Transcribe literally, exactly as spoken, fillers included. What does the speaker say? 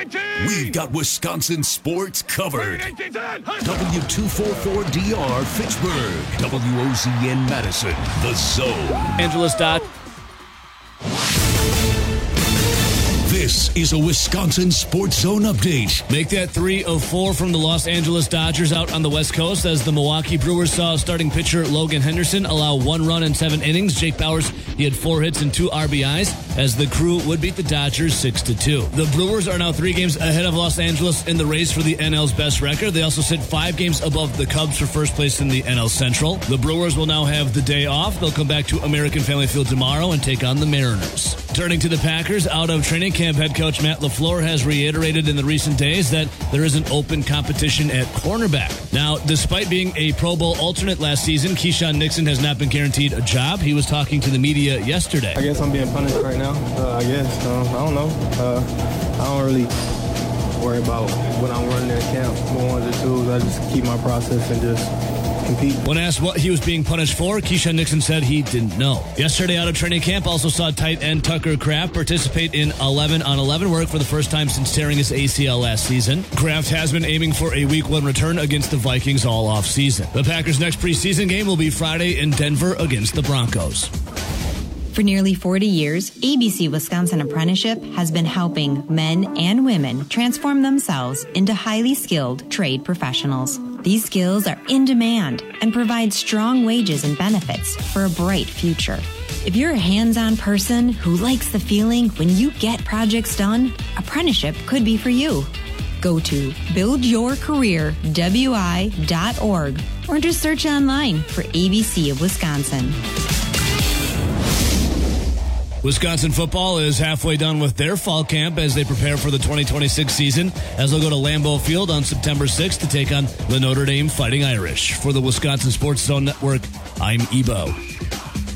We've got Wisconsin sports covered. W two forty-four D R Fitchburg. W O Z N Madison. The Zone. Angeles Dot. This is a Wisconsin Sports Zone update. Make that three of four from the Los Angeles Dodgers out on the West Coast as the Milwaukee Brewers saw starting pitcher Logan Henderson allow one run in seven innings. Jake Bauers, he had four hits and two R B Is as the Crew would beat the Dodgers six to two. The Brewers are now three games ahead of Los Angeles in the race for the N L's best record. They also sit five games above the Cubs for first place in the N L Central. The Brewers will now have the day off. They'll come back to American Family Field tomorrow and take on the Mariners. Turning to the Packers, out of training camp, head coach Matt LaFleur has reiterated in the recent days that there is an open competition at cornerback. Now, despite being a Pro Bowl alternate last season, Keyshawn Nixon has not been guaranteed a job. He was talking to the media yesterday. I guess I'm being punished right now. Uh, I guess. Uh, I don't know. Uh, I don't really worry about when I'm running in camp, ones or twos. I just keep my process and just compete. When asked what he was being punished for, Keyshawn Nixon said he didn't know. Yesterday out of training camp also saw tight end Tucker Kraft participate in eleven on eleven work for the first time since tearing his A C L last season. Kraft has been aiming for a week one return against the Vikings all off season. The Packers' next preseason game will be Friday in Denver against the Broncos. For nearly forty years, A B C Wisconsin Apprenticeship has been helping men and women transform themselves into highly skilled trade professionals. These skills are in demand and provide strong wages and benefits for a bright future. If you're a hands-on person who likes the feeling when you get projects done, apprenticeship could be for you. Go to build your career w i dot org or just search online for A B C of Wisconsin. Wisconsin football is halfway done with their fall camp as they prepare for the twenty twenty-six season, as they'll go to Lambeau Field on September sixth to take on the Notre Dame Fighting Irish. For the Wisconsin Sports Zone Network, I'm Ebo.